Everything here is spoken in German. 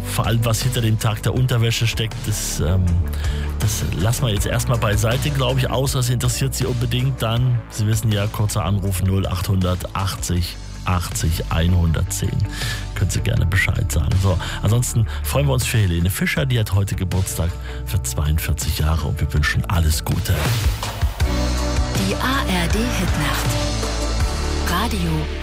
vor allem was hinter dem Tag der Unterwäsche steckt, das lassen wir jetzt erstmal beiseite, glaube ich, außer es interessiert Sie unbedingt, dann, Sie wissen ja, kurzer Anruf 0800 80 80 110. Können Sie gerne Bescheid sagen. So, ansonsten freuen wir uns für Helene Fischer, die hat heute Geburtstag, für 42 Jahre und wir wünschen alles Gute. Die ARD Hitnacht. Radio